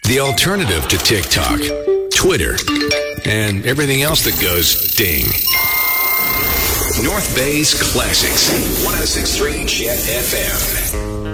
The alternative to TikTok, Twitter, and everything else that goes ding. North Bay's Classics, 106.3 Jet FM.